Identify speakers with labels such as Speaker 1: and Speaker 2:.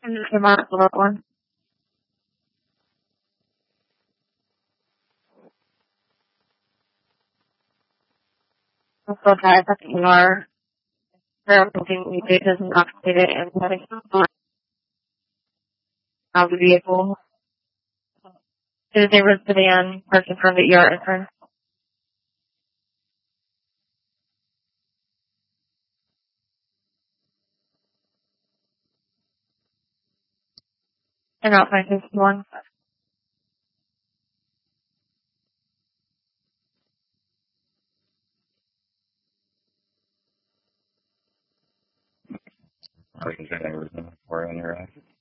Speaker 1: The mark the one. Also, that you are looking pages and activated and setting of the vehicle. Is a resident person from the ER entrance and Route 551.
Speaker 2: Are you saying everything for interactive?